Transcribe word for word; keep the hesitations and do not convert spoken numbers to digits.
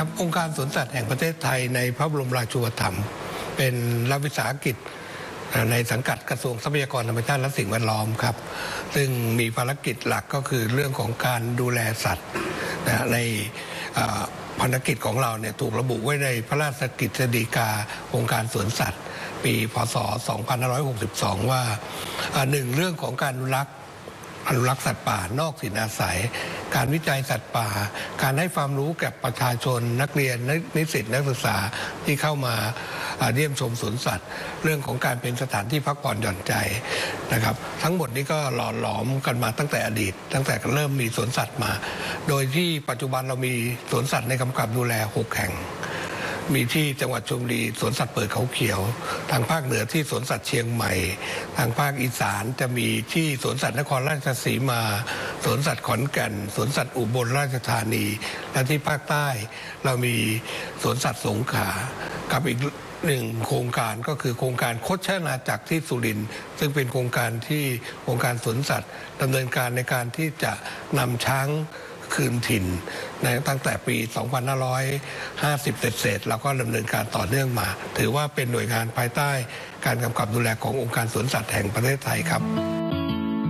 ครับองค์การสวนสัตว์แห่งประเทศไทยในพระบรมราชูปถัมภ์เป็นรัฐวิสาหกิจในสังกัดกระทรวงทรัพยากรธรรมชาติและสิ่งแวดล้อมครับซึ่งมีภารกิจหลักก็คือเรื่องของการดูแลสัตว์ในภารกิจของเราเนี่ยถูกระบุไว้ในพระราชกฤษฎีกาองค์การสวนสัตว์ปีพ.ศ. สองพันห้าร้อยหกสิบสองว่าหนึ่งเรื่องของการอนุรักษ์อนุรักษ์สัตว์ป่านอกถิ่นอาศัยการวิจัยสัตว์ป่าการให้ความรู้แก่ประชาชนนักเรียนนิสิตนักศึกษาที่เข้ามาเยี่ยมชมสวนสัตว์เรื่องของการเป็นสถานที่พักผ่อนหย่อนใจนะครับทั้งหมดนี้ก็หล่อหลอมกันมาตั้งแต่อดีตตั้งแต่เริ่มมีสวนสัตว์มาโดยที่ปัจจุบันเรามีสวนสัตว์ในกำกับดูแลหกแห่งมีที่จังหวัดชลบุรีสวนสัตว์เปิดเขาเขียวทางภาคเหนือที่สวนสัตว์เชียงใหม่ทางภาคอีสานจะมีที่สวนสัตว์นครราชสีมาสวนสัตว์ขอนแก่นสวนสัตว์อุบลราชธานีและที่ภาคใต้เรามีสวนสัตว์สงขลากับอีกหนึ่งโครงการก็คือโครงการคดชนาจักรที่สุรินทร์ซึ่งเป็นโครงการที่โครงการสวนสัตว์ดำเนินการในการที่จะนำช้างคืนถิ่นในตั้งแต่ปี สองพันห้าร้อยห้าสิบ เศษๆแล้วก็ดำเนินการต่อเนื่องมาถือว่าเป็นหน่วยงานภายใต้การกำกับดูแลขององค์การสวนสัตว์แห่งประเทศไทยครับ